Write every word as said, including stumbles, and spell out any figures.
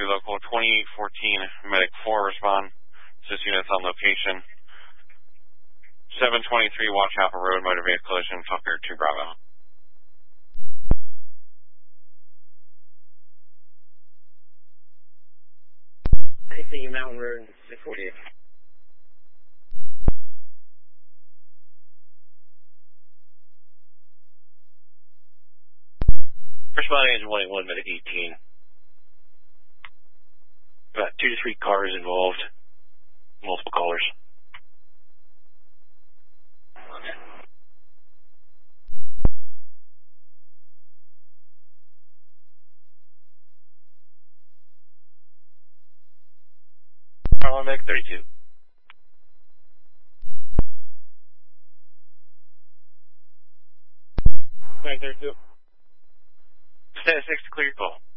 local twenty-eight fourteen, Medic four, respond. Assist units on location. seven twenty-three, Watch Apple Road, motor vehicle collision, Falcon two Bravo. Continue Mountain Road, six forty-eight. Responding is one eighty-one, Medic eighteen. About two to three cars involved, multiple callers. One Medic thirty-two. Medic thirty-two. Status six to clear your call.